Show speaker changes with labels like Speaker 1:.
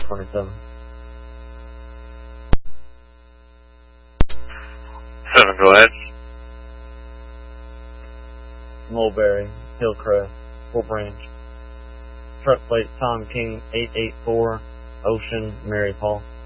Speaker 1: 27.
Speaker 2: 7, go ahead.
Speaker 1: Mulberry, Hillcrest, Full Branch. Truck plate Tom King 884, Ocean, Mary Paul.